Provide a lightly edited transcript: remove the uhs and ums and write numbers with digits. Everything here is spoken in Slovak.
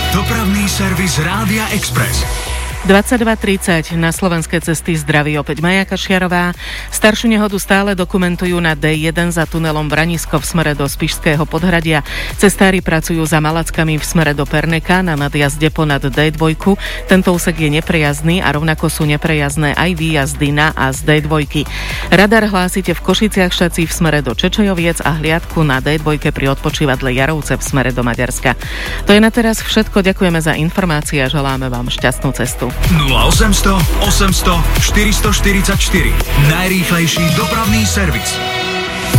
Dopravný servis Rádia Express. 22:30 na slovenské cesty zdraví opäť Maja Kašiarová. Staršiu nehodu stále dokumentujú na D1 za tunelom Branisko v smere do Spišského Podhradia. Cestári pracujú za Malackami v smere do Perneka na nadjazde ponad D2. Tento úsek je neprejazdný a rovnako sú neprejazdné aj výjazdy na a z D2. Radar hlásite v Košiciach Šací v smere do Čečojoviec a hliadku na D2 pri odpočívadle Jarovce v smere do Maďarska. To je na teraz všetko. Ďakujeme za informácie a želáme vám šťastnú cestu. 0800 800 444. Najrýchlejší dopravný servis.